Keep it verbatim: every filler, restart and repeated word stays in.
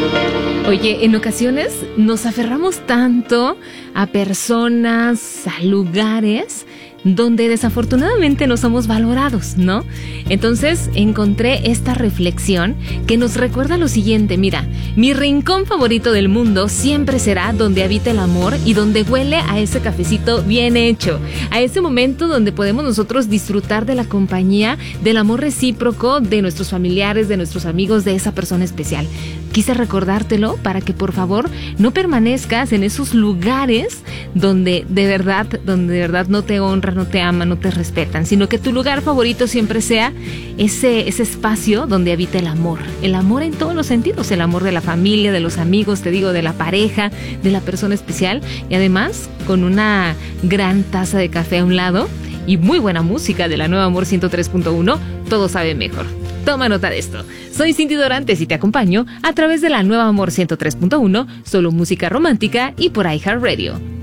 Oye, en ocasiones nos aferramos tanto a personas, a lugares donde desafortunadamente no somos valorados, ¿no? Entonces encontré esta reflexión que nos recuerda lo siguiente: mira, mi rincón favorito del mundo siempre será donde habita el amor y donde huele a ese cafecito bien hecho, a ese momento donde podemos nosotros disfrutar de la compañía, del amor recíproco de nuestros familiares, de nuestros amigos, de esa persona especial. Quise recordártelo para que por favor no permanezcas en esos lugares donde de verdad, donde de verdad no te honran, no te aman, no te respetan, sino que tu lugar favorito siempre sea ese, ese espacio donde habita el amor. El amor en todos los sentidos, el amor de la familia, de los amigos, te digo, de la pareja, de la persona especial, y además con una gran taza de café a un lado y muy buena música de la Nueva Amor ciento tres punto uno, todo sabe mejor. Toma nota de esto. Soy Cindy Dorantes y te acompaño a través de la Nueva Amor ciento tres punto uno, solo música romántica y por iHeartRadio.